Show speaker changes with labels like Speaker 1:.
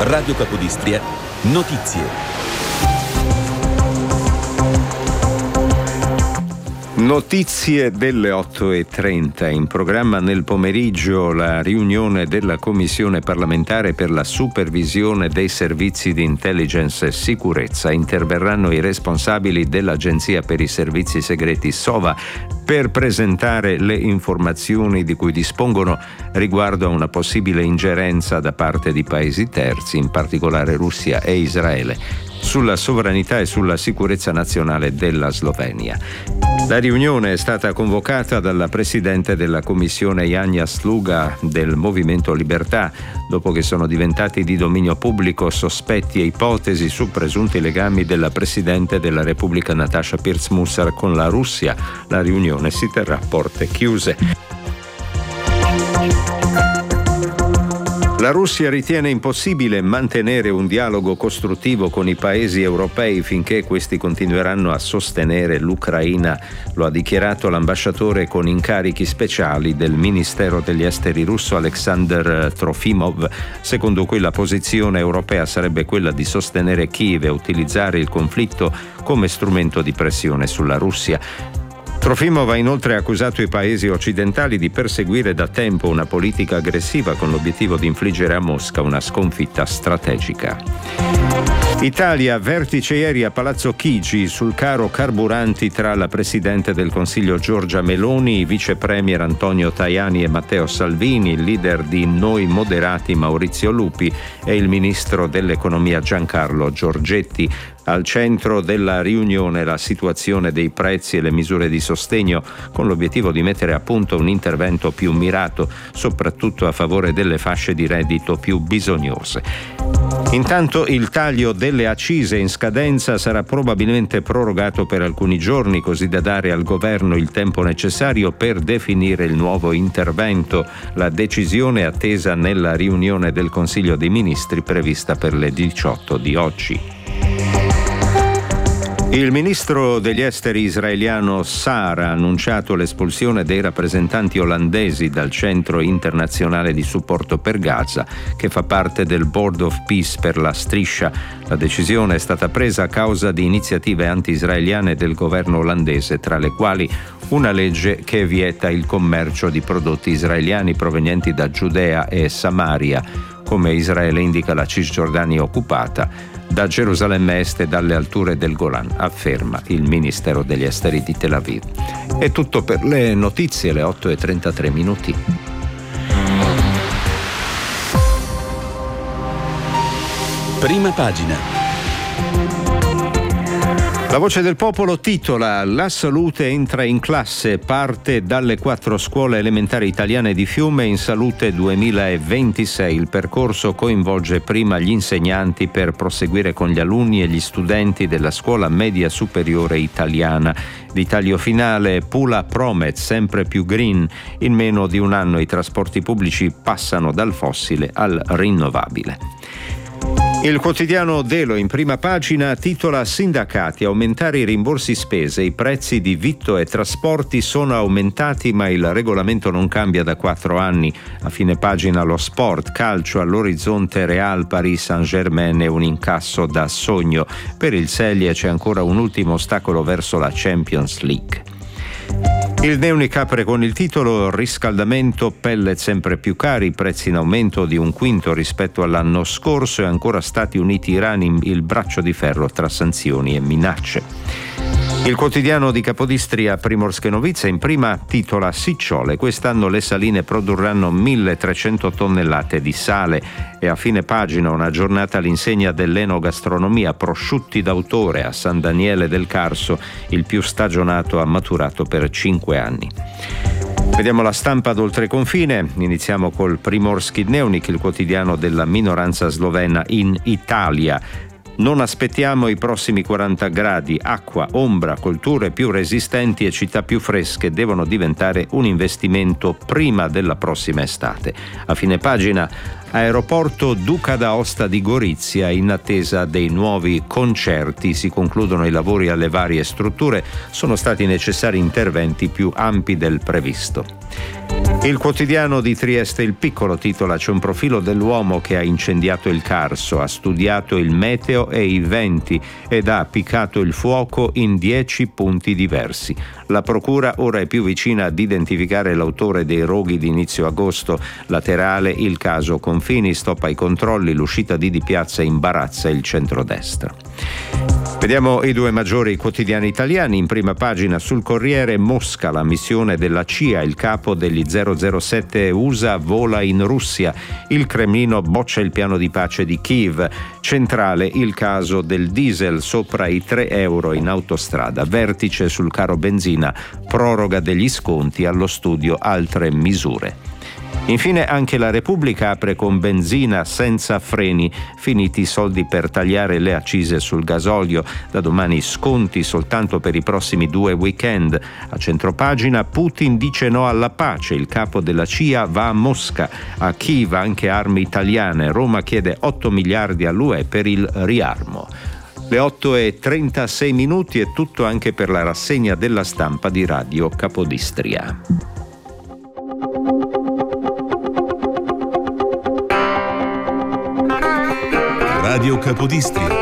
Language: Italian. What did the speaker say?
Speaker 1: Radio Capodistria, notizie.
Speaker 2: Notizie delle 8:30. In programma nel pomeriggio la riunione della Commissione parlamentare per la supervisione dei servizi di intelligence e sicurezza. Interverranno i responsabili dell'Agenzia per i servizi segreti SOVA per presentare le informazioni di cui dispongono riguardo a una possibile ingerenza da parte di paesi terzi, in particolare Russia e Israele, sulla sovranità e sulla sicurezza nazionale della Slovenia. La riunione è stata convocata dalla Presidente della Commissione Janja Sluga del Movimento Libertà, dopo che sono diventati di dominio pubblico sospetti e ipotesi su presunti legami della Presidente della Repubblica Natasha Pirc-Musar con la Russia. La riunione si terrà a porte chiuse. La Russia ritiene impossibile mantenere un dialogo costruttivo con i paesi europei finché questi continueranno a sostenere l'Ucraina, lo ha dichiarato l'ambasciatore con incarichi speciali del Ministero degli Esteri russo Alexander Trofimov, secondo cui la posizione europea sarebbe quella di sostenere Kiev e utilizzare il conflitto come strumento di pressione sulla Russia. Trofimov ha inoltre accusato i paesi occidentali di perseguire da tempo una politica aggressiva con l'obiettivo di infliggere a Mosca una sconfitta strategica. Italia, vertice ieri a Palazzo Chigi sul caro carburanti tra la Presidente del Consiglio Giorgia Meloni, i vice premier Antonio Tajani e Matteo Salvini, il leader di Noi Moderati Maurizio Lupi e il ministro dell'Economia Giancarlo Giorgetti. Al centro della riunione la situazione dei prezzi e le misure di sostegno, con l'obiettivo di mettere a punto un intervento più mirato, soprattutto a favore delle fasce di reddito più bisognose. Intanto il taglio delle accise in scadenza sarà probabilmente prorogato per alcuni giorni, così da dare al governo il tempo necessario per definire il nuovo intervento. La decisione è attesa nella riunione del Consiglio dei Ministri prevista per le 18 di oggi. Il ministro degli esteri israeliano Saar ha annunciato l'espulsione dei rappresentanti olandesi dal Centro internazionale di supporto per Gaza, che fa parte del Board of Peace per la striscia. La decisione è stata presa a causa di iniziative anti-israeliane del governo olandese, tra le quali una legge che vieta il commercio di prodotti israeliani provenienti da Giudea e Samaria, come Israele indica la Cisgiordania occupata, da Gerusalemme Est e dalle alture del Golan, afferma il Ministero degli Esteri di Tel Aviv. È tutto per le notizie, le 8:33 minuti.
Speaker 1: Prima pagina.
Speaker 2: La Voce del Popolo titola: La salute entra in classe, parte dalle 4 scuole elementari italiane di Fiume in Salute 2026. Il percorso coinvolge prima gli insegnanti per proseguire con gli alunni e gli studenti della scuola media superiore italiana. Di taglio finale Pula Promet, sempre più green. In meno di un anno i trasporti pubblici passano dal fossile al rinnovabile. Il quotidiano Delo in prima pagina titola: Sindacati, aumentare i rimborsi spese, i prezzi di vitto e trasporti sono aumentati ma il regolamento non cambia da 4 anni. A fine pagina lo sport, calcio, all'orizzonte Real Paris Saint-Germain e un incasso da sogno. Per il Celje c'è ancora un ultimo ostacolo verso la Champions League. Il Dnevnik apre con il titolo: Riscaldamento, pellet sempre più cari, prezzi in aumento di 1/5 rispetto all'anno scorso e ancora Stati Uniti-Iran il braccio di ferro tra sanzioni e minacce. Il quotidiano di Capodistria Primorske Novice in prima titola: Sicciole, quest'anno le saline produrranno 1300 tonnellate di sale. E a fine pagina una giornata all'insegna dell'enogastronomia, prosciutti d'autore a San Daniele del Carso, il più stagionato ha maturato per 5 anni. Vediamo la stampa d'oltreconfine. Iniziamo col Primorski Dnevnik, il quotidiano della minoranza slovena in Italia. Non aspettiamo i prossimi 40 gradi, acqua, ombra, colture più resistenti e città più fresche devono diventare un investimento prima della prossima estate. A fine pagina, aeroporto Duca d'Aosta di Gorizia, in attesa dei nuovi concerti. Si concludono i lavori alle varie strutture, sono stati necessari interventi più ampi del previsto. Il quotidiano di Trieste Il Piccolo titola: c'è un profilo dell'uomo che ha incendiato il Carso, ha studiato il meteo e i venti ed ha appiccato il fuoco in 10 punti diversi. La procura ora è più vicina ad identificare l'autore dei roghi di inizio agosto. Laterale il caso Confini, stop ai controlli, l'uscita di Piazza imbarazza il centrodestra. Vediamo i due maggiori quotidiani italiani. In prima pagina sul Corriere: Mosca, la missione della CIA, il capo degli 007 USA vola in Russia, il Cremlino boccia il piano di pace di Kiev. Centrale il caso del diesel, sopra i 3 euro in autostrada, vertice sul caro benzina, proroga degli sconti, allo studio altre misure. Infine anche la Repubblica apre con benzina senza freni, finiti i soldi per tagliare le accise sul gasolio, da domani sconti soltanto per i prossimi 2 weekend. A centropagina: Putin dice no alla pace, il capo della CIA va a Mosca, a Kiev anche armi italiane, Roma chiede 8 miliardi all'UE per il riarmo. Le 8:36 è tutto anche per la rassegna della stampa di Radio Capodistria.
Speaker 1: Radio Capodistria.